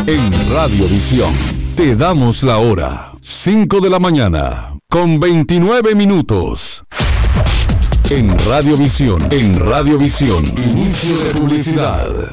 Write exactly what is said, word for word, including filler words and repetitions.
En Radiovisión te damos la hora. cinco de la mañana con veintinueve minutos. En Radiovisión, en Radiovisión, inicio de publicidad.